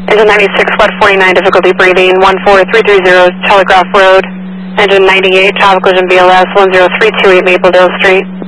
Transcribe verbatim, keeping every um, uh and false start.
Engine ninety-six, flight forty-nine, difficulty breathing, one four three three zero, Telegraph Road. Engine ninety-eight, traffic collision B L S, one zero three two eight Mapledale Street.